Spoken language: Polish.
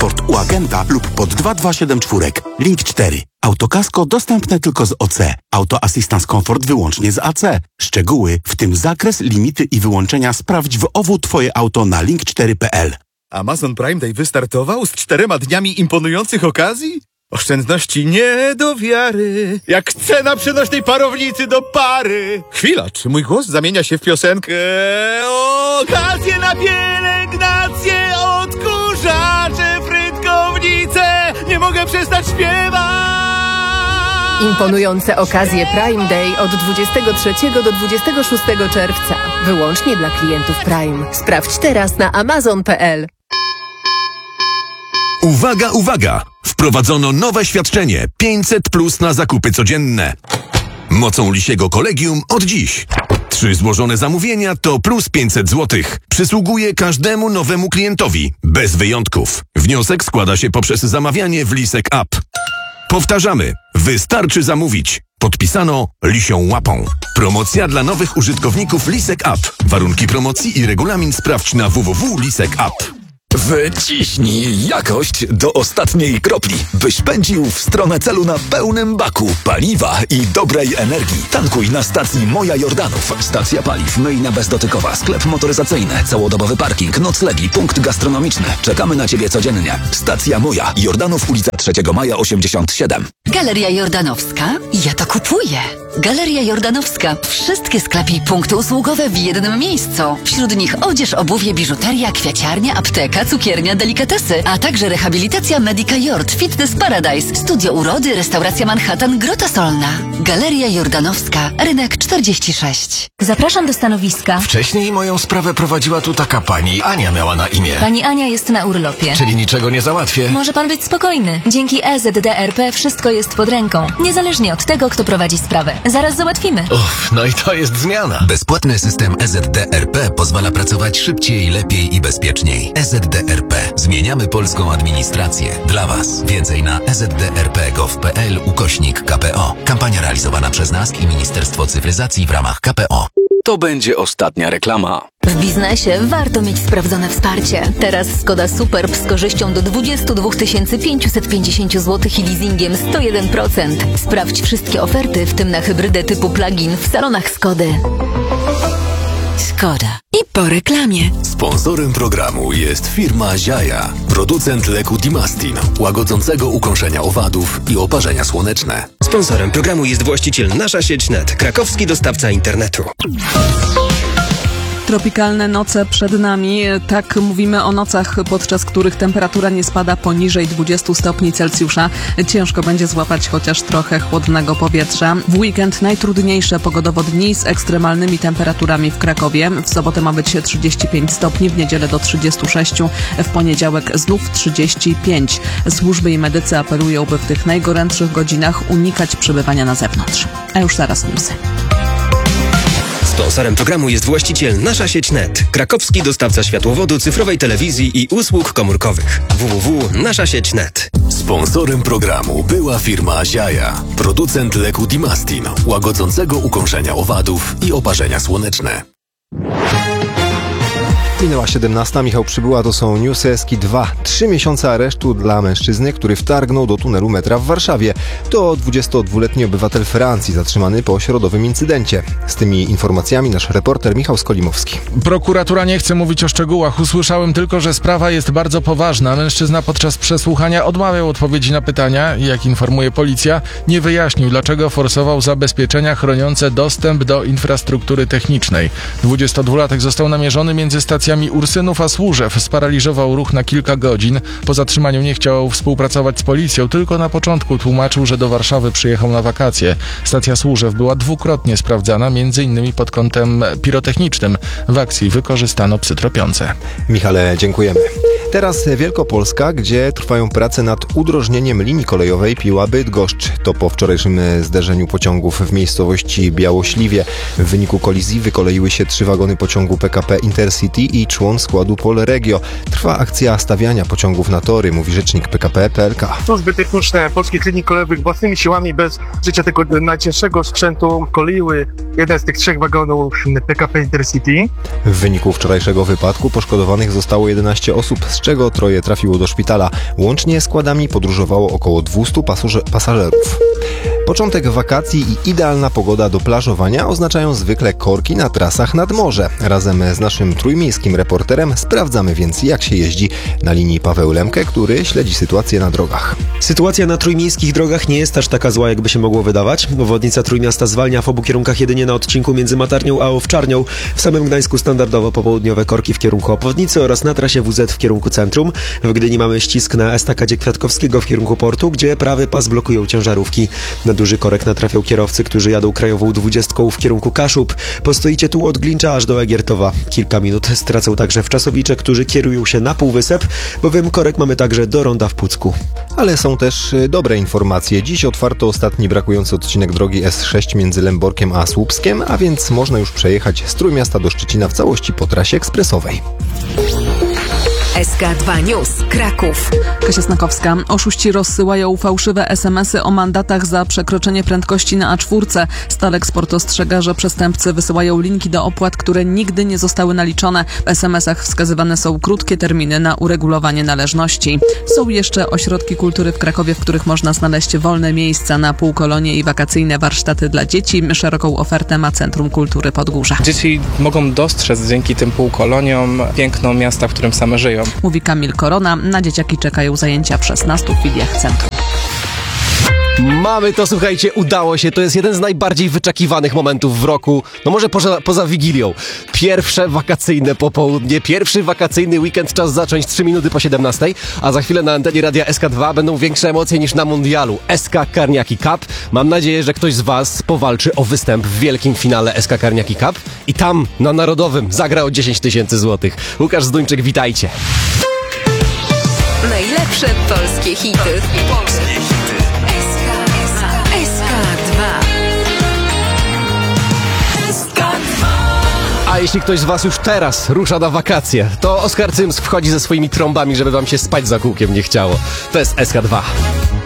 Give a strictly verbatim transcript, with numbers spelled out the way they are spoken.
port u agenta lub pod dwa dwa siedem cztery. Link cztery. Autokasko dostępne tylko z O C. Auto Assistance Comfort wyłącznie z A C. Szczegóły, w tym zakres, limity i wyłączenia sprawdź w O W Twoje auto na link cztery kropka p l. Amazon Prime Day wystartował z czterema dniami imponujących okazji? Oszczędności nie do wiary, jak cena przenośnej parownicy do pary. Chwila, czy mój głos zamienia się w piosenkę? Okazje na pielęgnację, odkurzacze, frytkownice, nie mogę przestać śpiewać. Imponujące okazje Prime Day od dwudziestego trzeciego do dwudziestego szóstego czerwca. Wyłącznie dla klientów Prime. Sprawdź teraz na amazon kropka p l. Uwaga, uwaga! Wprowadzono nowe świadczenie pięćset plus na zakupy codzienne. Mocą Lisiego Kolegium od dziś. Trzy złożone zamówienia to plus pięćset złotych. Przysługuje każdemu nowemu klientowi, bez wyjątków. Wniosek składa się poprzez zamawianie w Lisek App. Powtarzamy, wystarczy zamówić. Podpisano Lisią Łapą. Promocja dla nowych użytkowników Lisek App. Warunki promocji i regulamin sprawdź na w w w kropka lisek app. Wyciśnij jakość do ostatniej kropli, byś pędził w stronę celu na pełnym baku paliwa i dobrej energii. Tankuj na stacji Moja Jordanów. Stacja paliw, myjnia bezdotykowa, sklep motoryzacyjny, całodobowy parking, noclegi, punkt gastronomiczny. Czekamy na Ciebie codziennie. Stacja Moja, Jordanów, ulica trzeciego maja osiemdziesiąt siedem. Galeria Jordanowska? Ja to kupuję. Galeria Jordanowska. Wszystkie sklepy i punkty usługowe w jednym miejscu. Wśród nich odzież, obuwie, biżuteria, kwiaciarnia, apteka, cukiernia, delikatesy, a także rehabilitacja Medica Jord, Fitness Paradise, studio urody, restauracja Manhattan, Grota Solna. Galeria Jordanowska, rynek czterdzieści sześć. Zapraszam do stanowiska. Wcześniej moją sprawę prowadziła tu taka pani. Ania miała na imię. Pani Ania jest na urlopie. Czyli niczego nie załatwię. Może pan być spokojny. Dzięki E Z D R P wszystko jest pod ręką. Niezależnie od tego, kto prowadzi sprawę. Zaraz załatwimy. Uff, no i to jest zmiana. Bezpłatny system E Z D R P pozwala pracować szybciej, lepiej i bezpieczniej. E Z D R P. Zmieniamy polską administrację. Dla Was. Więcej na e z d r p kropka gov kropka p l ukośnik K P O. Kampania realizowana przez nas i Ministerstwo Cyfryzacji w ramach K P O. To będzie ostatnia reklama. W biznesie warto mieć sprawdzone wsparcie. Teraz Skoda Superb z korzyścią do dwadzieścia dwa tysiące pięćset pięćdziesiąt złotych i leasingiem sto jeden procent. Sprawdź wszystkie oferty, w tym na hybrydę typu plug-in w salonach Skody. Skoda. I po reklamie. Sponsorem programu jest firma Ziaja, producent leku Dimastin, łagodzącego ukąszenia owadów i oparzenia słoneczne. Sponsorem programu jest właściciel Nasza Sieć Net, krakowski dostawca internetu. Tropikalne noce przed nami. Tak mówimy o nocach, podczas których temperatura nie spada poniżej dwudziestu stopni Celsjusza. Ciężko będzie złapać chociaż trochę chłodnego powietrza. W weekend najtrudniejsze pogodowo dni z ekstremalnymi temperaturami w Krakowie. W sobotę ma być trzydzieści pięć stopni, w niedzielę do trzydziestu sześciu, w poniedziałek znów trzydzieści pięć. Służby i medycy apelują, by w tych najgorętszych godzinach unikać przebywania na zewnątrz. A już zaraz newsy. Sponsorem programu jest właściciel Nasza Sieć Net, krakowski dostawca światłowodu, cyfrowej telewizji i usług komórkowych. w w w kropka nasza sieć kropka net. Sponsorem programu była firma Ziaja, producent leku Dimastin, łagodzącego ukąszenia owadów i oparzenia słoneczne. Minęła siedemnasta, Michał Przybyła, to są newsy S K I dwa. Trzy miesiące aresztu dla mężczyzny, który wtargnął do tunelu metra w Warszawie. To dwudziestodwuletni obywatel Francji, zatrzymany po środowym incydencie. Z tymi informacjami nasz reporter Michał Skolimowski. Prokuratura nie chce mówić o szczegółach. Usłyszałem tylko, że sprawa jest bardzo poważna. Mężczyzna podczas przesłuchania odmawiał odpowiedzi na pytania i, jak informuje policja, nie wyjaśnił, dlaczego forsował zabezpieczenia chroniące dostęp do infrastruktury technicznej. dwudziestodwulatek został namierzony między stacjami Ursynów a Służew, sparaliżował ruch na kilka godzin. Po zatrzymaniu nie chciał współpracować z policją, tylko na początku tłumaczył, że do Warszawy przyjechał na wakacje. Stacja Służew była dwukrotnie sprawdzana, między innymi pod kątem pirotechnicznym. W akcji wykorzystano psy tropiące. Michale, dziękujemy. Teraz Wielkopolska, gdzie trwają prace nad udrożnieniem linii kolejowej Piła-Bydgoszcz. To po wczorajszym zderzeniu pociągów w miejscowości Białośliwie. W wyniku kolizji wykoleiły się trzy wagony pociągu P K P Intercity i człon składu Polregio. Trwa akcja stawiania pociągów na tory, mówi rzecznik P K P P L K. Służby techniczne polskich linii kolejowych własnymi siłami, bez życia tego najcięższego sprzętu, koleiły jeden z tych trzech wagonów P K P Intercity. W wyniku wczorajszego wypadku poszkodowanych zostało jedenaście osób, z z czego troje trafiło do szpitala. Łącznie składami podróżowało około dwieście pasażerów. Początek wakacji i idealna pogoda do plażowania oznaczają zwykle korki na trasach nad morze. Razem z naszym trójmiejskim reporterem sprawdzamy więc, jak się jeździ na linii Paweł Lemke, który śledzi sytuację na drogach. Sytuacja na trójmiejskich drogach nie jest aż taka zła, jakby się mogło wydawać. Obwodnica Trójmiasta zwalnia w obu kierunkach jedynie na odcinku między Matarnią a Owczarnią. W samym Gdańsku standardowo popołudniowe korki w kierunku obwodnicy oraz na trasie W Z w kierunku centrum. W Gdyni mamy ścisk na estakadzie Kwiatkowskiego w kierunku portu, gdzie prawy pas blokują ciężarówki. Na duży korek natrafią kierowcy, którzy jadą krajową dwudziestką w kierunku Kaszub. Postoicie tu od Glincza aż do Egiertowa. Kilka minut stracą także wczasowicze, którzy kierują się na Półwysep, bowiem korek mamy także do ronda w Pucku. Ale są też dobre informacje. Dziś otwarto ostatni brakujący odcinek drogi S sześć między Lęborkiem a Słupskiem, a więc można już przejechać z Trójmiasta do Szczecina w całości po trasie ekspresowej. S K dwa News, Kraków. Kasia Snakowska. Oszuści rozsyłają fałszywe es em esy o mandatach za przekroczenie prędkości na A cztery. Stalek Sport ostrzega, że przestępcy wysyłają linki do opłat, które nigdy nie zostały naliczone. W es em esach wskazywane są krótkie terminy na uregulowanie należności. Są jeszcze ośrodki kultury w Krakowie, w których można znaleźć wolne miejsca na półkolonie i wakacyjne warsztaty dla dzieci. Szeroką ofertę ma Centrum Kultury Podgórza. Dzieci mogą dostrzec dzięki tym półkoloniom piękno miasta, w którym same żyją. Mówi Kamil Korona. Na dzieciaki czekają zajęcia w szesnastu filiach centrum. Mamy to, słuchajcie, udało się. To jest jeden z najbardziej wyczekiwanych momentów w roku, no może poza, poza Wigilią. Pierwsze wakacyjne popołudnie, pierwszy wakacyjny weekend, czas zacząć trzy minuty po siedemnastej, a za chwilę na antenie Radia S K dwa będą większe emocje niż na mundialu. S K Karniaki Cup. Mam nadzieję, że ktoś z was powalczy o występ w wielkim finale S K Karniaki Cup i tam, na Narodowym, zagra o dziesięć tysięcy złotych. Łukasz Zduńczyk, witajcie. Najlepsze polskie hity. Polskie hity. S K dwa. A jeśli ktoś z was już teraz rusza na wakacje, to Oskar Cyms wchodzi ze swoimi trąbami, żeby wam się spać za kółkiem nie chciało. To jest S K dwa.